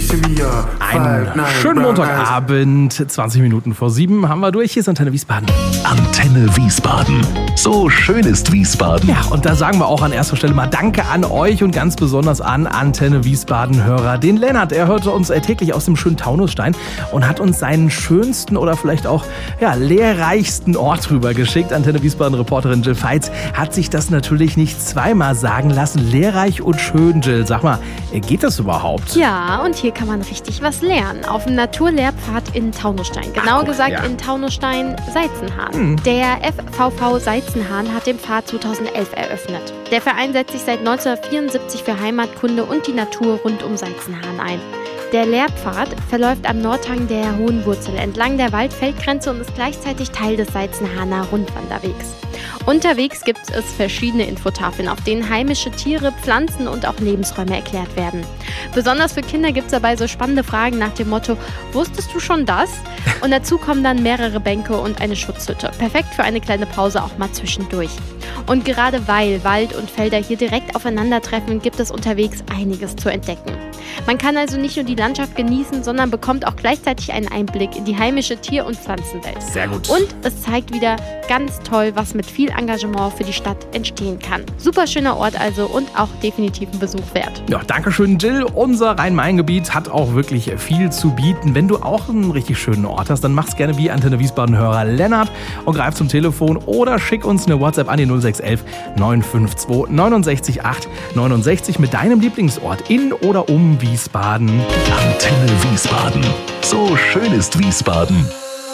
Einen schönen Montagabend, 20 Minuten vor 7 haben wir durch. Hier ist Antenne Wiesbaden. Antenne Wiesbaden. So schön ist Wiesbaden. Ja, und da sagen wir auch an erster Stelle mal Danke an euch und ganz besonders an Antenne Wiesbaden-Hörer. Den Lennart, er hörte uns täglich aus dem schönen Taunusstein und hat uns seinen schönsten oder vielleicht auch lehrreichsten Ort rübergeschickt. Antenne Wiesbaden-Reporterin Jill Veits hat sich das natürlich nicht zweimal sagen lassen. Lehrreich und schön, Jill. Sag mal, geht das überhaupt? Ja, und hier kann man richtig was lernen. Auf dem Naturlehrpfad in Taunusstein. Genauer gesagt in Taunusstein-Seizenhahn. Der FVV Seizenhahn hat den Pfad 2011 eröffnet. Der Verein setzt sich seit 1974 für Heimatkunde und die Natur rund um Seizenhahn ein. Der Lehrpfad verläuft am Nordhang der Hohen Wurzel entlang der Waldfeldgrenze und ist gleichzeitig Teil des Seizenhahner Rundwanderwegs. Unterwegs gibt es verschiedene Infotafeln, auf denen heimische Tiere, Pflanzen und auch Lebensräume erklärt werden. Besonders für Kinder gibt es dabei so spannende Fragen nach dem Motto: Wusstest du schon das? Und dazu kommen dann mehrere Bänke und eine Schutzhütte. Perfekt für eine kleine Pause auch mal zwischendurch. Und gerade weil Wald und Felder hier direkt aufeinandertreffen, gibt es unterwegs einiges zu entdecken. Man kann also nicht nur die Landschaft genießen, sondern bekommt auch gleichzeitig einen Einblick in die heimische Tier- und Pflanzenwelt. Sehr gut. Und es zeigt wieder ganz toll, was mit viel Engagement für die Stadt entstehen kann. Super schöner Ort also und auch definitiv ein Besuch wert. Ja, danke schön, Jill. Unser Rhein-Main-Gebiet hat auch wirklich viel zu bieten. Wenn du auch einen richtig schönen Ort hast, dann mach's gerne wie Antenne Wiesbaden-Hörer Lennart und greif zum Telefon oder schick uns eine WhatsApp an die 0611 952 69 8 69 mit deinem Lieblingsort in oder um Wiesbaden. Antenne Wiesbaden. So schön ist Wiesbaden.